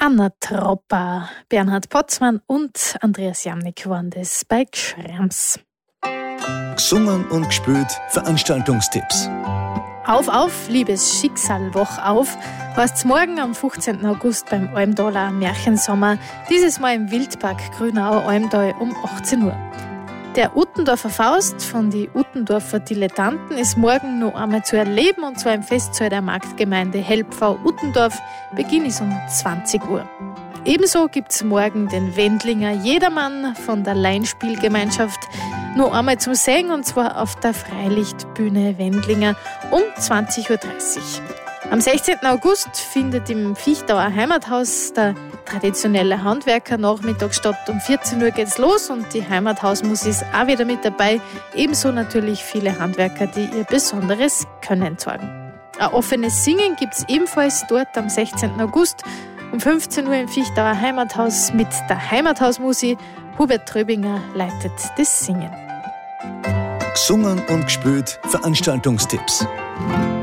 Anna Tropper, Bernhard Potzmann und Andreas Jamnik waren das bei Gschrems. Gesungen und gespielt Veranstaltungstipps. Auf, liebes Schicksal, wach auf, heißt's morgen am 15. August beim Almdaler Märchensommer, dieses Mal im Wildpark Grünauer Almdal um 18 Uhr. Der Uttendorfer Faust von die Uttendorfer Dilettanten ist morgen noch einmal zu erleben, und zwar im Festsaal der Marktgemeinde Helpfau Uttendorf. Beginn ist um 20 Uhr. Ebenso gibt's morgen den Wendlinger Jedermann von der Laienspielgemeinschaft noch einmal zum Sehen, und zwar auf der Freilichtbühne Wendlinger um 20.30 Uhr. Am 16. August findet im Viechtauer Heimathaus der traditionelle Handwerker-Nachmittag statt. Um 14 Uhr geht's los und die Heimathausmusik ist auch wieder mit dabei. Ebenso natürlich viele Handwerker, die ihr besonderes Können zeigen. Ein offenes Singen gibt's ebenfalls dort am 16. August um 15 Uhr im Viechtauer Heimathaus mit der Heimathausmusik. Hubert Tröbinger leitet das Singen. Gesungen und gespielt Veranstaltungstipps.